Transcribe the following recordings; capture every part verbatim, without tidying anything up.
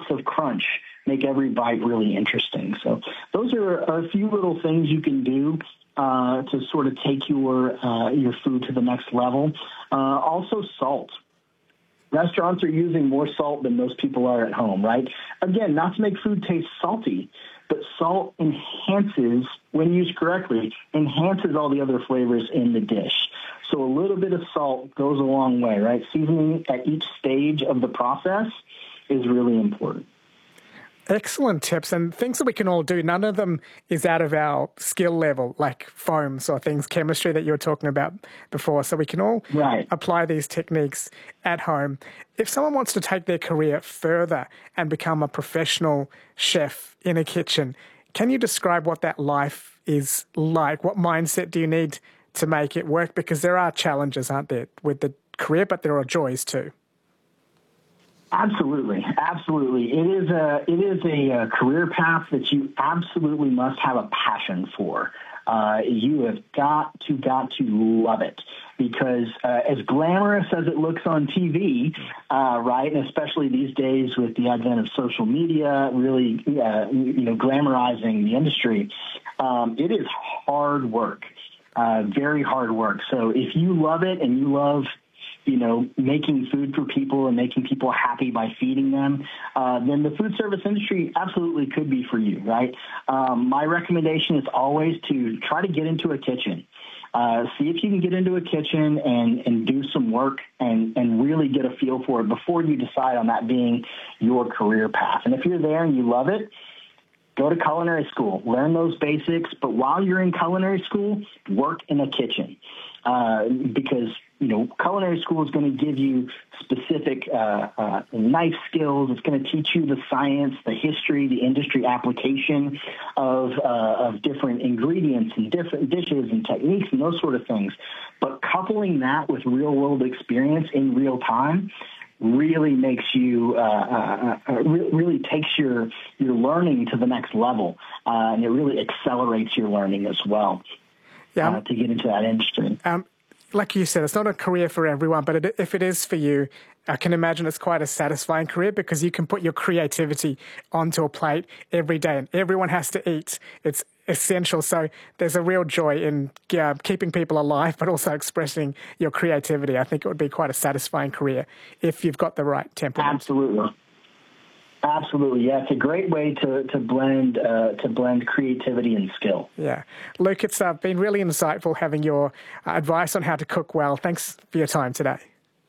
of crunch make every bite really interesting. So those are a few little things you can do uh, to sort of take your uh, your food to the next level. Uh, also, salt. Restaurants are using more salt than most people are at home, right? Again, not to make food taste salty, but salt enhances, when used correctly, enhances all the other flavors in the dish. So a little bit of salt goes a long way, right? Seasoning at each stage of the process is really important. Excellent tips and things that we can all do. None of them is out of our skill level, like foams or things, chemistry that you were talking about before. So we can all right. apply these techniques at home. If someone wants to take their career further and become a professional chef in a kitchen, can you describe what that life is like? What mindset do you need to make it work? Because there are challenges, aren't there, with the career, but there are joys too. Absolutely, absolutely. It is a it is a, a career path that you absolutely must have a passion for. Uh, you have got to got to love it because uh, as glamorous as it looks on T V, uh, right, and especially these days with the advent of social media, really uh, you know glamorizing the industry, um, it is hard work, uh, very hard work. So if you love it and you love you know, making food for people and making people happy by feeding them, uh, then the food service industry absolutely could be for you, right? Um, my recommendation is always to try to get into a kitchen. Uh, see if you can get into a kitchen and, and do some work and, and really get a feel for it before you decide on that being your career path. And if you're there and you love it, go to culinary school, learn those basics, but while you're in culinary school, work in a kitchen. Uh, because, you know, culinary school is going to give you specific uh, uh, knife skills. It's going to teach you the science, the history, the industry application of, uh, of different ingredients and different dishes and techniques and those sort of things. But coupling that with real-world experience in real time really makes you, uh, uh, uh, re- really takes your, your learning to the next level, uh, and it really accelerates your learning as well. Yeah. Uh, to get into that industry. Um, like you said, it's not a career for everyone, but it, if it is for you, I can imagine it's quite a satisfying career because you can put your creativity onto a plate every day and everyone has to eat. It's essential. So there's a real joy in uh, keeping people alive, but also expressing your creativity. I think it would be quite a satisfying career if you've got the right temperament. Absolutely. Absolutely, yeah. It's a great way to to blend uh, to blend creativity and skill. Yeah, Luke, it's uh, been really insightful having your uh, advice on how to cook well. Thanks for your time today.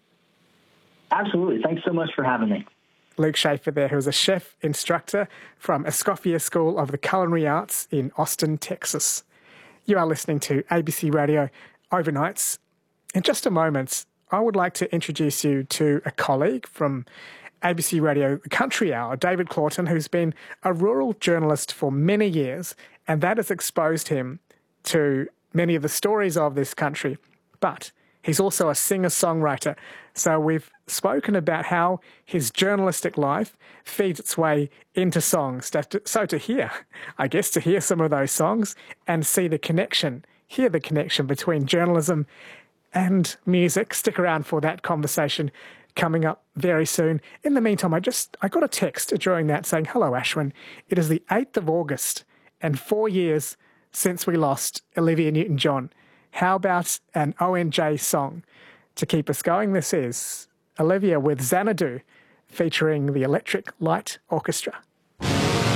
Absolutely, thanks so much for having me. Luke Schaefer there, who is a chef instructor from Escoffier School of the Culinary Arts in Austin, Texas. You are listening to A B C Radio Overnights. In just a moment, I would like to introduce you to a colleague from A B C Radio Country Hour, David Clawton, who's been a rural journalist for many years, and that has exposed him to many of the stories of this country. But he's also a singer-songwriter, so we've spoken about how his journalistic life feeds its way into songs. So to hear, I guess, to hear some of those songs and see the connection, hear the connection between journalism and music. Stick around for that conversation coming up very soon. In the meantime, I just I got a text during that saying, "Hello, Ashwin. It is the eighth of August and four years since we lost Olivia Newton-John. How about an O N J song to keep us going?" This is Olivia with Xanadu featuring the Electric Light Orchestra.